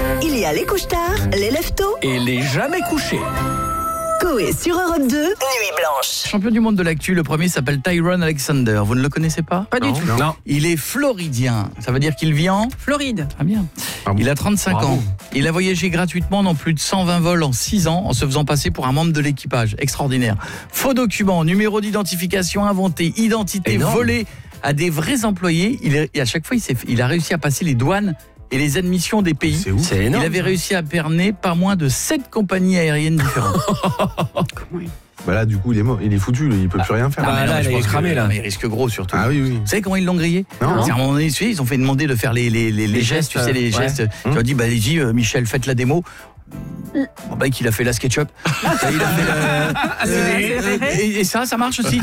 Il y a les couche-tard, les lève-tôt Et les jamais couchés. Coé sur Europe 2, Nuit Blanche. Champion du monde de l'actu, le premier s'appelle Tyrone Alexander. Vous ne le connaissez pas ? Pas du tout. Non. Il est floridien. Ça veut dire qu'il vit en... Floride. Très bien. Ah bon. Il a 35 Bravo. ans. Il a voyagé gratuitement dans plus de 120 vols en 6 ans en se faisant passer pour un membre de l'équipage. Extraordinaire. Faux documents, numéro d'identification inventé, identité Énorme. volée à des vrais employés. Et à chaque fois, il a réussi à passer les douanes et les admissions des pays. C'est ouf. C'est Il énorme. avait réussi à berner pas moins de 7 compagnies aériennes différentes. Bah là, du coup, il est mort. Il est foutu, lui, il peut plus rien faire. Ah, mais là, je il est pense cramé, là. mais il risque gros surtout. Ah oui, oui. Vous savez comment ils l'ont grillé? Non. C'est à un moment donné, ils ont fait demander de faire les gestes, tu sais, les ouais. gestes. Ils ont dit, bah, allez-y, Michel, faites la démo. Bon, bah, qu'il a fait la SketchUp. Il a fait et ça marche aussi.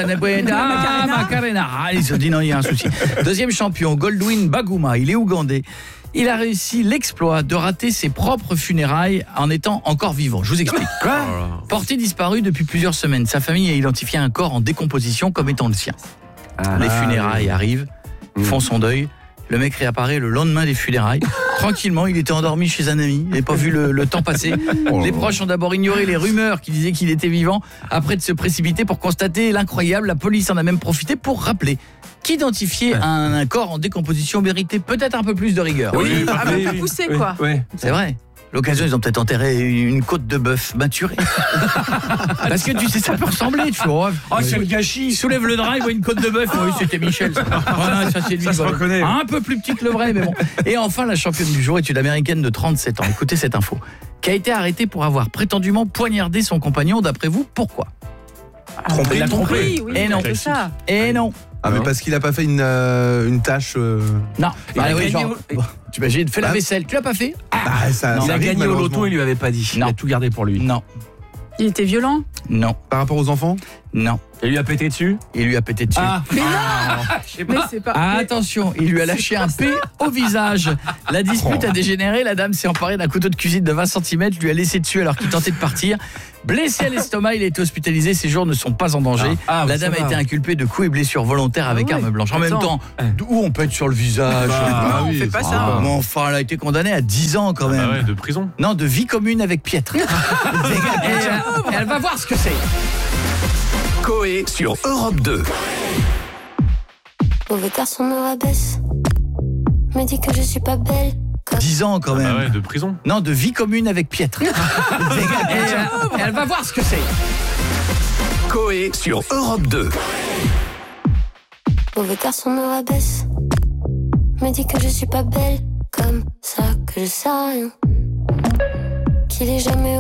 Macarena. Ah, ils ont dit non, il y a un souci. Deuxième champion, Goldwyn Baguma, il est ougandais. Il a réussi l'exploit de rater ses propres funérailles en étant encore vivant. Je vous explique. Porté disparu depuis plusieurs semaines, sa famille a identifié un corps en décomposition comme étant le sien. Les funérailles arrivent, font son deuil. Le mec réapparaît le lendemain des funérailles. Tranquillement, il était endormi chez un ami. Il n'avait pas vu le temps passer. Les proches ont d'abord ignoré les rumeurs qui disaient qu'il était vivant. Après de se précipiter pour constater l'incroyable, la police en a même profité pour rappeler qu'identifier un corps en décomposition méritait peut-être un peu plus de rigueur. Oui, Ah, mais on peut pousser, quoi. Ouais. C'est vrai. L'occasion, ils ont peut-être enterré une côte de bœuf maturée. Parce que tu sais, ça peut ressembler. Tu vois. Oh, c'est le gâchis. Il soulève le drap, il voit une côte de bœuf. Oui, c'était Michel. Ça, ça c'est lui. Ça se reconnaît. Un peu plus petit que le vrai, mais bon. Et enfin, la championne du jour est une américaine de 37 ans. Écoutez cette info. Qui a été arrêtée pour avoir prétendument poignardé son compagnon. D'après vous, pourquoi? Trompé. Il a trompé. Oui, Et non. c'est ça. Eh non. Ah, mais Non. parce qu'il a pas fait une tâche. Non. Il a oui, gagné genre, tu imagines, fais la Ah. vaisselle. Tu l'as pas fait? Bah, ça, Il ça a arrive, gagné au loto, malheureusement. il lui avait pas dit. Il Non. a tout gardé pour lui. Non. Il était violent. Non. Par rapport aux enfants. Non. Il lui a pété dessus. Il lui a pété dessus. Mais c'est pas. Ah, attention, il lui a lâché un P au visage. La dispute a dégénéré, la dame s'est emparée d'un couteau de cuisine de 20 cm, lui a laissé dessus alors qu'il tentait de partir. Blessé à l'estomac, il a été hospitalisé, ses jours ne sont pas en danger. La dame a été inculpée de coups et blessures volontaires avec ouais. arme blanche. En même temps, où on pète sur le visage. Non, on fait pas ça. Mais enfin, elle a été condamnée à 10 ans quand même. de prison. Non, de vie commune avec Pietre. Et elle va voir ce que c'est. Coé sur Europe 2. Mauvais garçon me rabaisse, me dit que je suis pas belle. 10 ans quand même. de prison. Non, de vie commune avec Pietre. Et elle va voir ce que c'est. Coé sur Europe 2. Mauvais garçon me rabaisse, me dit que je suis pas belle. Comme ça que je sais rien, qu'il est jamais